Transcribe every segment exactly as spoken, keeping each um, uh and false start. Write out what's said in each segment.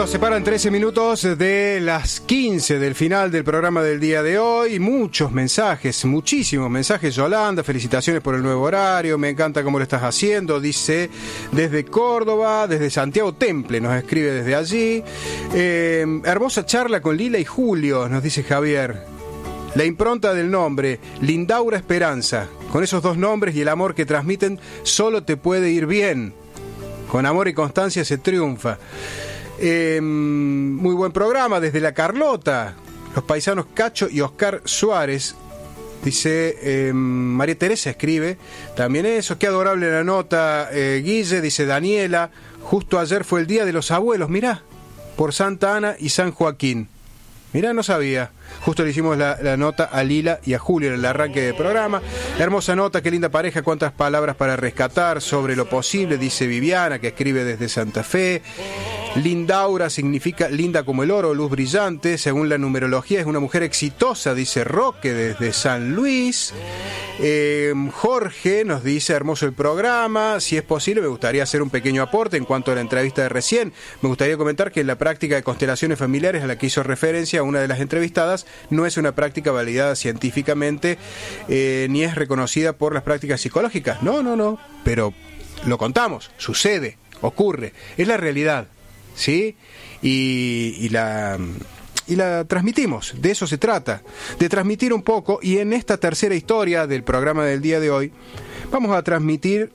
Nos separan trece minutos de las quince del final del programa del día de hoy. Muchos mensajes, muchísimos mensajes. Yolanda, felicitaciones por el nuevo horario. Me encanta cómo lo estás haciendo. Dice desde Córdoba, desde Santiago Temple, nos escribe desde allí. Eh, hermosa charla con Lila y Julio, nos dice Javier. La impronta del nombre, Lindaura Esperanza. Con esos dos nombres y el amor que transmiten, solo te puede ir bien. Con amor y constancia se triunfa. Eh, muy buen programa desde La Carlota. Los paisanos Cacho y Oscar Suárez. Dice eh, María Teresa escribe también eso. Qué adorable la nota, eh, Guille. Dice Daniela. Justo ayer fue el día de los abuelos. Mirá, por Santa Ana y San Joaquín. Mirá, no sabía. Justo le hicimos la, la nota a Lila y a Julio en el arranque del programa. Hermosa nota, qué linda pareja, cuántas palabras para rescatar sobre lo posible, dice Viviana, que escribe desde Santa Fe. Lindaura significa linda como el oro, luz brillante. Según la numerología es una mujer exitosa, dice Roque desde San Luis. Eh, Jorge nos dice, hermoso el programa. Si es posible, me gustaría hacer un pequeño aporte en cuanto a la entrevista de recién. Me gustaría comentar que la práctica de constelaciones familiares a la que hizo referencia una de las entrevistadas no es una práctica validada científicamente, eh, ni es reconocida por las prácticas psicológicas. No, no, no, pero lo contamos, sucede, ocurre, es la realidad, ¿sí? Y, y la... y la transmitimos, de eso se trata, de transmitir un poco. Y en esta tercera historia del programa del día de hoy vamos a transmitir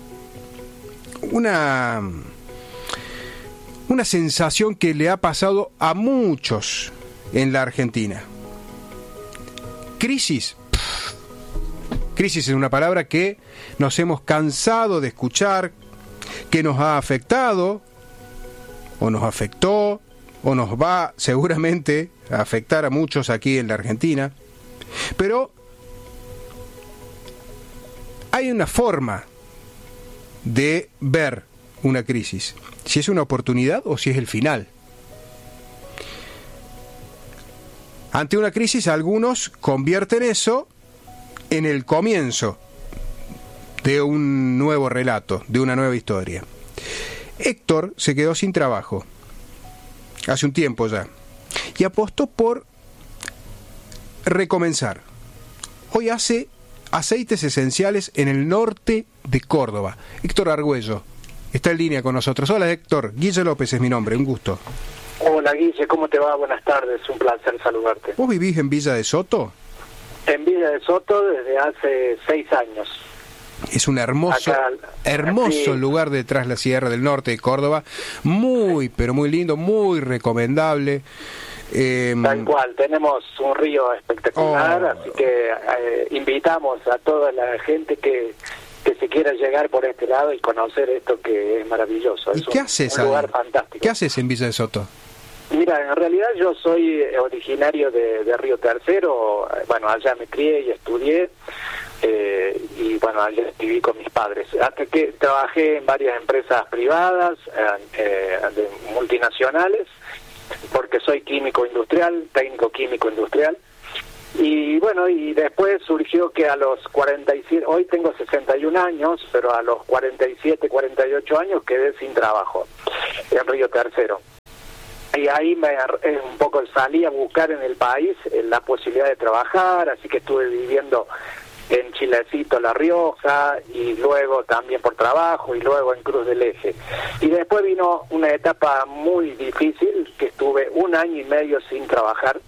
una una sensación que le ha pasado a muchos en la Argentina. Crisis. Crisis es una palabra que nos hemos cansado de escuchar, que nos ha afectado o nos afectó o nos va seguramente a afectar a muchos aquí en la Argentina, pero hay una forma de ver una crisis, si es una oportunidad o si es el final. Ante una crisis, algunos convierten eso en el comienzo de un nuevo relato, de una nueva historia. Héctor se quedó sin trabajo hace un tiempo ya, y apostó por recomenzar. Hoy hace aceites esenciales en el norte de Córdoba. Héctor Argüello está en línea con nosotros. Hola Héctor, Guille López es mi nombre, un gusto. Hola Guille, ¿cómo te va? Buenas tardes, un placer saludarte. ¿Vos vivís en Villa de Soto? En Villa de Soto desde hace seis años. Es un hermoso, Acá, hermoso sí. lugar detrás de la Sierra del Norte de Córdoba, muy, pero muy lindo, muy recomendable. Eh, Tal cual, tenemos un río espectacular, oh. así que eh, invitamos a toda la gente que, que se quiera llegar por este lado y conocer esto que es maravilloso. ¿Y es qué un, haces un lugar ahí? fantástico. ¿Qué haces en Villa de Soto? Mira, en realidad yo soy originario de, de Río Tercero, bueno, allá me crié y estudié. Eh, y bueno, allá viví con mis padres. Hasta que trabajé en varias empresas privadas, eh, eh, de multinacionales, porque soy químico industrial, técnico químico industrial. Y bueno, y después surgió que a los cuarenta y siete, hoy tengo sesenta y un años, pero a los cuarenta y siete, cuarenta y ocho años quedé sin trabajo en Río Tercero. Y ahí me eh, un poco salí a buscar en el país eh, la posibilidad de trabajar, así que estuve viviendo en Chilecito, La Rioja, y luego también por trabajo, y luego en Cruz del Eje. Y después vino una etapa muy difícil, que estuve un año y medio sin trabajar,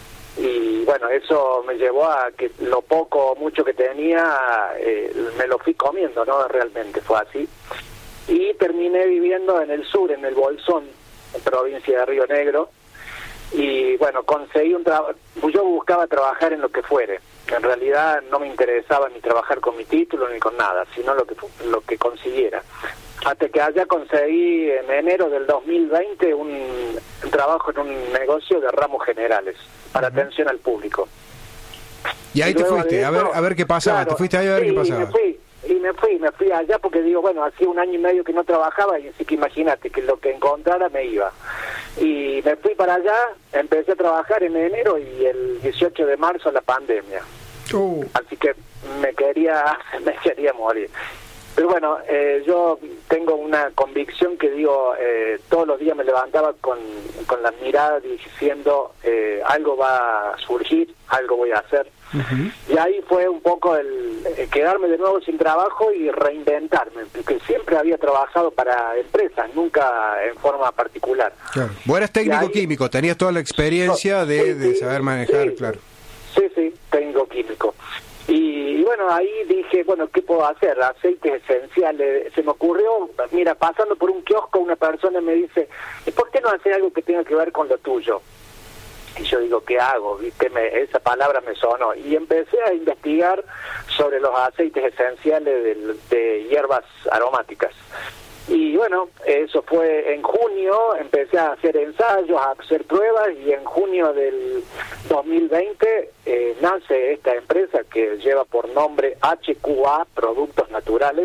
y bueno, eso me llevó a que lo poco o mucho que tenía, eh, me lo fui comiendo, ¿no? Realmente fue así. Y terminé viviendo en el sur, en el Bolsón, en provincia de Río Negro, y bueno, conseguí un trabajo, yo buscaba trabajar en lo que fuere. En realidad no me interesaba ni trabajar con mi título ni con nada, sino lo que lo que consiguiera. Hasta que allá conseguí en enero del dos mil veinte un, un trabajo en un negocio de ramos generales para uh-huh. atención al público. Y ahí y te fuiste, eso, a ver a ver qué pasaba, claro, te fuiste ahí a ver sí, qué pasaba. Y me fui, y me fui, me fui allá porque digo, bueno, hacía un año y medio que no trabajaba, y así que imagínate que lo que encontrara me iba. Y me fui para allá, empecé a trabajar en enero y el dieciocho de marzo la pandemia. Uh. Así que me quería me quería morir. Pero bueno, eh, yo tengo una convicción que digo, eh, todos los días me levantaba con, con la mirada diciendo, eh, algo va a surgir, algo voy a hacer. Uh-huh. Y ahí fue un poco el, el quedarme de nuevo sin trabajo y reinventarme, porque siempre había trabajado para empresas, nunca en forma particular. Claro. Vos eras técnico ahí, químico, tenías toda la experiencia no, de, sí, de saber manejar, sí, claro. Sí, sí, técnico químico. Y, y bueno, ahí dije, bueno, ¿qué puedo hacer? Aceites esenciales. Se me ocurrió, mira, pasando por un kiosco, una persona me dice, ¿y por qué no hacer algo que tenga que ver con lo tuyo? Y yo digo, ¿qué hago? ¿Viste? Me, esa palabra me sonó. Y empecé a investigar sobre los aceites esenciales de, de hierbas aromáticas. Y bueno, eso fue en junio, empecé a hacer ensayos, a hacer pruebas, y en junio del dos mil veinte eh, nace esta empresa que lleva por nombre H Q A, Productos Naturales.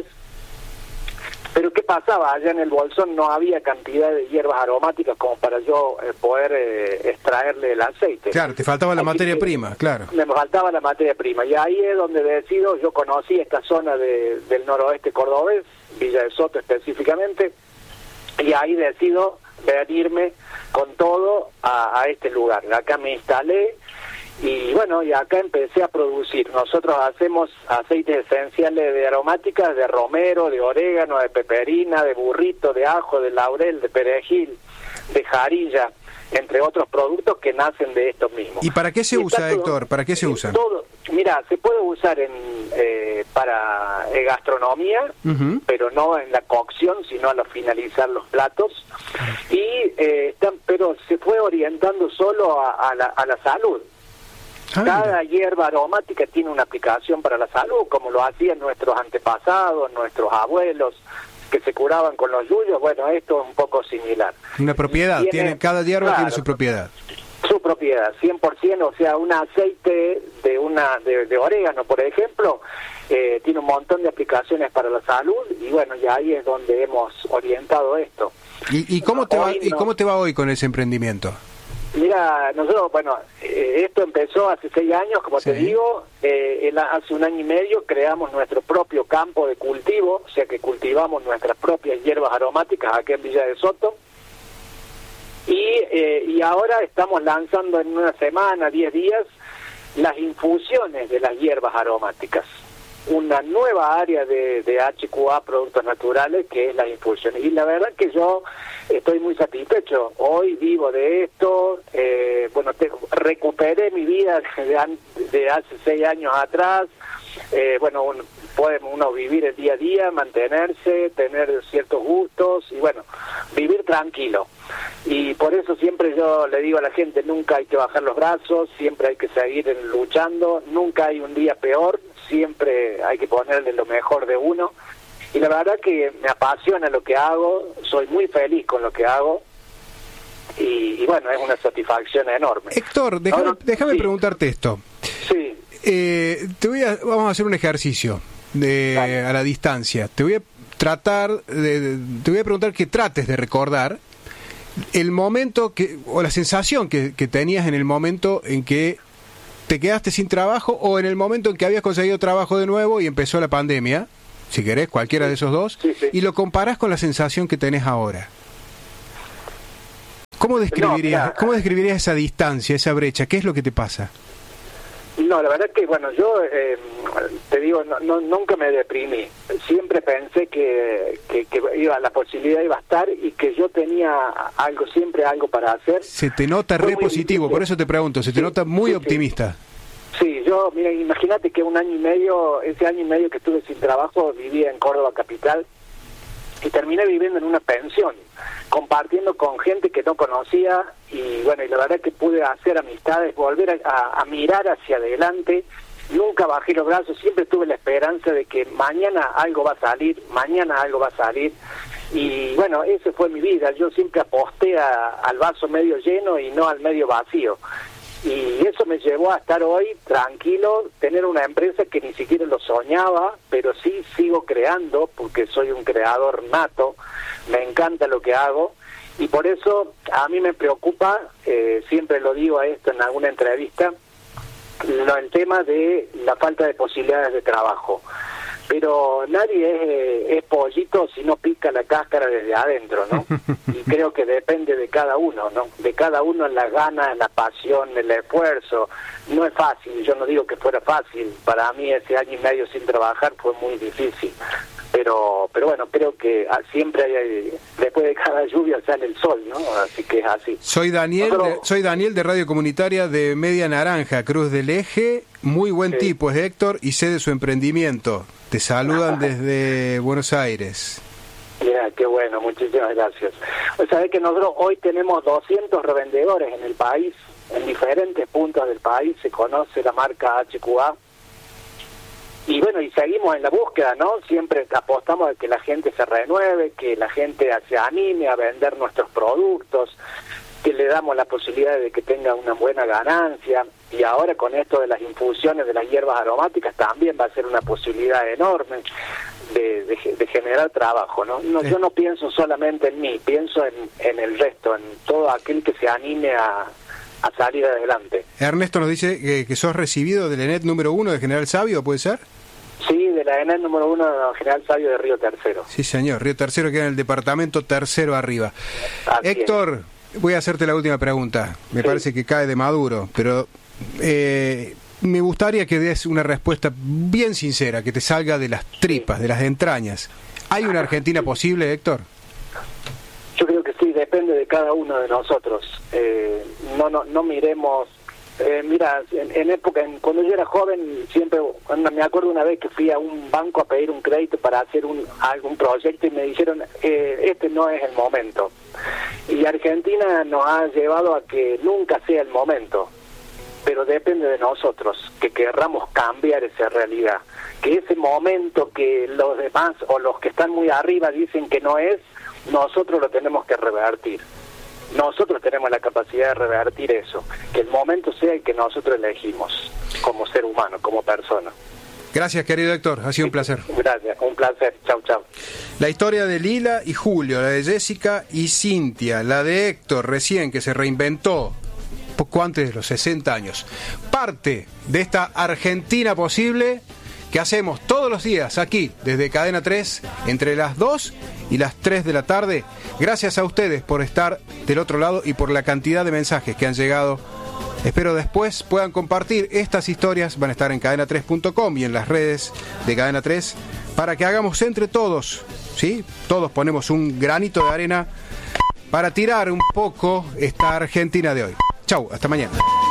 Pero ¿qué pasaba? Allá en el Bolsón no había cantidad de hierbas aromáticas como para yo eh, poder eh, extraerle el aceite. Claro, te faltaba la Así materia prima, claro. Me faltaba la materia prima, y ahí es donde decido, yo conocí esta zona de, del noroeste cordobés, Villa de Soto específicamente, y ahí decido venirme con todo a, a este lugar. Acá me instalé, y bueno, y acá empecé a producir. Nosotros hacemos aceites esenciales de aromáticas, de romero, de orégano, de peperina, de burrito, de ajo, de laurel, de perejil, de jarilla, entre otros productos que nacen de estos mismos. ¿Y para qué se y usa, todo, Héctor? ¿Para qué se usa? Todo, mira, se puede usar en eh, para eh, gastronomía, uh-huh. pero no en la cocción, sino al finalizar los platos. Y eh, están, pero se fue orientando solo a, a, la, a la salud. Ah, Cada mira. hierba aromática tiene una aplicación para la salud, como lo hacían nuestros antepasados, nuestros abuelos, que se curaban con los yuyos. Bueno, esto es un poco similar. Una propiedad, tiene, tiene cada hierba claro, tiene su propiedad. Su propiedad, cien por ciento, o sea, un aceite de una de, de orégano, por ejemplo, eh, tiene un montón de aplicaciones para la salud, y bueno, ya ahí es donde hemos orientado esto. ¿Y, y, cómo, te va, no, ¿y cómo te va hoy con ese emprendimiento? Mira, nosotros, bueno, eh, esto empezó hace seis años, como sí. te digo, eh, el, hace un año y medio creamos nuestro propio campo de cultivo, o sea que cultivamos nuestras propias hierbas aromáticas aquí en Villa de Soto, y, eh, y ahora estamos lanzando en una semana, diez días, las infusiones de las hierbas aromáticas. Una nueva área de, de H Q A, Productos Naturales, que es las infusiones. Y la verdad que yo estoy muy satisfecho. Hoy vivo de esto. Eh, bueno, te, recuperé mi vida de, de hace seis años atrás. Eh, bueno, un, puede uno vivir el día a día, mantenerse, tener ciertos gustos y bueno, vivir tranquilo. Y por eso siempre yo le digo a la gente, nunca hay que bajar los brazos, siempre hay que seguir luchando, nunca hay un día peor, siempre hay que ponerle lo mejor de uno. Y la verdad que me apasiona lo que hago, soy muy feliz con lo que hago. Y, y bueno, es una satisfacción enorme. Héctor, déjame, Ahora, déjame sí. preguntarte esto. Sí. Eh, te voy a, vamos a hacer un ejercicio de, a la distancia. Te voy a tratar, de, de, te voy a preguntar que trates de recordar el momento que o la sensación que, que tenías en el momento en que te quedaste sin trabajo, o en el momento en que habías conseguido trabajo de nuevo y empezó la pandemia, si querés, cualquiera sí. de esos dos, sí, sí. y lo comparás con la sensación que tenés ahora. ¿Cómo describirías, no, ¿cómo describirías esa distancia, esa brecha? ¿Qué es lo que te pasa? No, la verdad que, bueno, yo eh, te digo, no, no, nunca me deprimí. Siempre pensé que, que, que iba, la posibilidad iba a estar y que yo tenía algo, siempre algo para hacer. Se te nota Fue re positivo, difícil. Por eso te pregunto, se te sí, nota muy sí, optimista. Sí. sí, yo, mira, imagínate que un año y medio, ese año y medio que estuve sin trabajo, vivía en Córdoba capital y terminé viviendo en una pensión, compartiendo con gente que no conocía, y bueno, y la verdad que pude hacer amistades, volver a, a, a mirar hacia adelante. Nunca bajé los brazos, siempre tuve la esperanza de que mañana algo va a salir, mañana algo va a salir, y bueno, esa fue mi vida. Yo siempre aposté a, al vaso medio lleno y no al medio vacío, y eso me llevó a estar hoy tranquilo, tener una empresa que ni siquiera lo soñaba, pero sí sigo creando, porque soy un creador nato, me encanta lo que hago, y por eso a mí me preocupa, eh, siempre lo digo a esto en alguna entrevista, lo, el tema de la falta de posibilidades de trabajo. pero nadie es, es pollito si no pica la cáscara desde adentro, ¿no? Y creo que depende de cada uno, ¿no? De cada uno en las ganas, la pasión, el esfuerzo. No es fácil, yo no digo que fuera fácil, para mí ese año y medio sin trabajar fue muy difícil. Pero pero bueno, creo que siempre hay, después de cada lluvia sale el sol, ¿no? Así que es así. Soy Daniel, Otro... de, soy Daniel de Radio Comunitaria de Media Naranja, Cruz del Eje. Muy buen sí. tipo es Héctor y sé de su emprendimiento. Te saludan desde Buenos Aires. Yeah, qué bueno, muchísimas gracias. O sea, es que nosotros hoy tenemos doscientos revendedores en el país, en diferentes puntos del país se conoce la marca H Q A. Y bueno, y seguimos en la búsqueda, ¿no? Siempre apostamos a que la gente se renueve, que la gente se anime a vender nuestros productos, que le damos la posibilidad de que tenga una buena ganancia. Y ahora con esto de las infusiones de las hierbas aromáticas también va a ser una posibilidad enorme de, de, de generar trabajo, ¿no? no sí. Yo no pienso solamente en mí, pienso en, en el resto, en todo aquel que se anime a, a salir adelante. Ernesto nos dice que, que sos recibido del E N E T número uno de General Sabio, ¿puede ser? Sí, de la E N E T número uno de General Sabio de Río Tercero. Sí, señor, Río Tercero queda en el departamento tercero arriba. Así Héctor, es. Voy a hacerte la última pregunta. Me sí. parece que cae de maduro, pero eh, me gustaría que des una respuesta bien sincera, que te salga de las tripas, sí. de las entrañas. ¿Hay una Argentina posible, Héctor? Yo creo que sí, depende de cada uno de nosotros. Eh, no, no, no miremos... Eh, mira, en, en época, en, cuando yo era joven, siempre, me acuerdo una vez que fui a un banco a pedir un crédito para hacer un algún proyecto y me dijeron, eh, este no es el momento. Y Argentina nos ha llevado a que nunca sea el momento, pero depende de nosotros, que querramos cambiar esa realidad, que ese momento que los demás o los que están muy arriba dicen que no es, nosotros lo tenemos que revertir. Nosotros tenemos la capacidad de revertir eso, que el momento sea el que nosotros elegimos como ser humano, como persona. Gracias, querido Héctor, ha sido un placer. Gracias, un placer, chau, chau. La historia de Lila y Julio, la de Jessica y Cintia, la de Héctor recién, que se reinventó poco antes de los sesenta años. Parte de esta Argentina posible que hacemos todos los días aquí, desde Cadena tres, entre las dos y las tres de la tarde. Gracias a ustedes por estar del otro lado y por la cantidad de mensajes que han llegado. Espero después puedan compartir estas historias, van a estar en cadena tres punto com y en las redes de Cadena tres, para que hagamos entre todos, ¿sí? Todos ponemos un granito de arena para tirar un poco esta Argentina de hoy. Chau, hasta mañana.